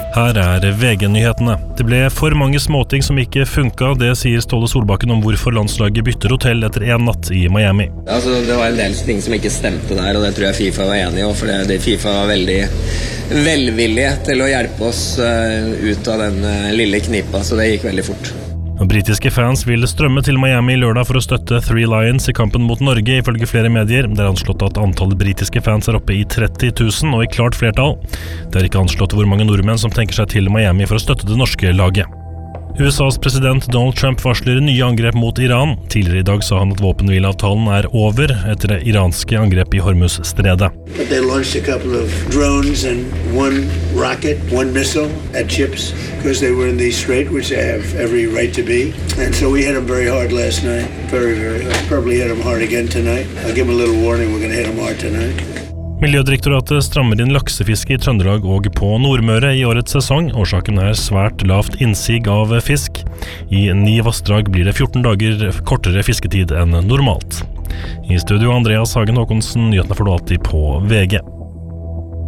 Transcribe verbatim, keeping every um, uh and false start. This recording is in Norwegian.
Her er V G-nyhetene. Det ble for mange småting som ikke funka, det sier Ståle Solbakken om hvorfor landslaget bytter hotell etter en natt i Miami. Altså, det var en del ting som ikke stemte der, og det tror jeg FIFA var enig i, for det, det FIFA var veldig velvillige til å hjelpe oss uh, ut av den uh, lille knipa, så det gikk veldig fort. Britiske fans vil strømme til Miami lørdag for å støtte Three Lions i kampen mot Norge, ifølge flere medier. Det er anslått at antallet britiske fans er oppe i tretti tusen, og i klart flertall. Det er ikke anslått hvor mange nordmenn som tenker seg til Miami for å støtte det norske laget. U S A's president Donald Trump varsler nye angrep mot Iran. Tidligere i dag sa han at våpenhvileavtalen er over etter det iranske angrep i Hormuz-stredet. But they launched a couple of drones and one rocket, one missile at ships because they were in the strait, which they have every right to be. And so we hit them very hard last night. Very, very hard. Probably hit them hard again tonight. I'll give them a little warning. We're going to hit them hard tonight. Miljødirektoratet strammer inn laksefiske i Trøndelag og på Nordmøre i årets sesong. Årsaken er svært lavt innsig av fisk. I ni vassdrag blir det fjorten dager kortere fisketid enn normalt. I studio Andreas Hagen Håkonsen, nyhetene får du alltid på V G.